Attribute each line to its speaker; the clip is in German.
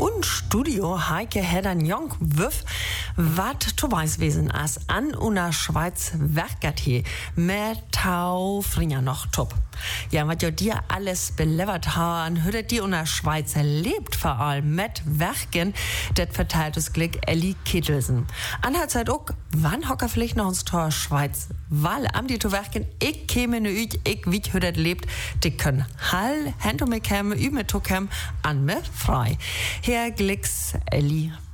Speaker 1: Und Studio Heike Hedern Jong Wüff, wat to Weißwesen as an una Schweiz werkert he, mehr Tau Fringer noch top. Ja, wat jo dir alles belevert haben, hört dir una Schweiz lebt vor allem mit Werken, det verteilt das Glück Elli Kittelsen. Anhaltzeit auch, wann hocker vielleicht noch uns Tor Schweiz, weil am die to Werken, ich käme ne üch, ich wie hört lebt, die können Hall, Hände mir käme, mit to käme, an mir frei. Herr Glicks Elli